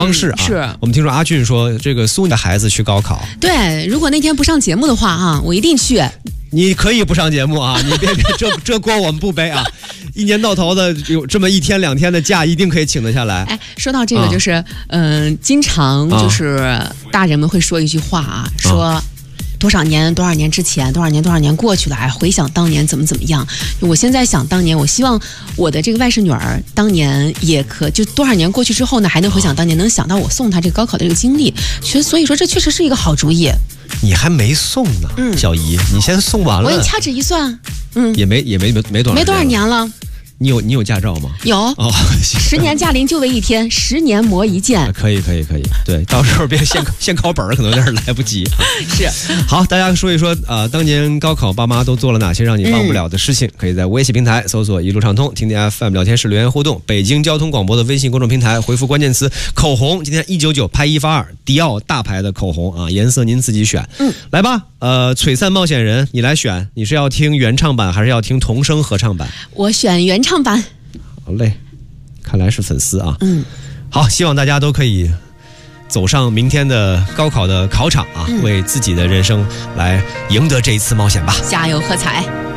方式啊。 是我们听说阿俊说，这个苏的孩子去高考。 对，如果那天不上节目的话啊，我一定去。 你可以不上节目啊，你别这锅我们不背啊。一年到头的有这么1天2天的假，一定可以请得下来。 哎，说到这个，就是经常就是大人们会说一句话啊，说多少年之前，多少年过去了，哎，回想当年怎么样。我现在想当年，我希望我的这个外甥女儿当年也就多少年过去之后呢，还能回想当年，能想到我送她这个高考的这个经历。所以说这确实是一个好主意。 你还没送呢，小姨，你先送完了。 我掐指一算， 也没多少年了。 你有驾照吗？ 有哦，10年驾龄就为1天，10年磨一剑。 可以，对，到时候别先考本可能有点来不及。 是， 好，大家说一说当年高考爸妈都做了哪些让你忘不了的事情？可以在微信平台搜索一路畅通，听听 FM 聊天室留言互动。北京交通广播的微信公众平台回复关键词口红，今天199拍1发2，迪奥大牌的口红啊，颜色您自己选。来吧，璀璨冒险人，你来选，你是要听原唱版还是要听童声合唱版？ 我选原唱版。 好嘞，看来是粉丝啊。好，希望大家都可以走上明天的高考的考场啊，为自己的人生来赢得这一次冒险吧。 加油喝彩。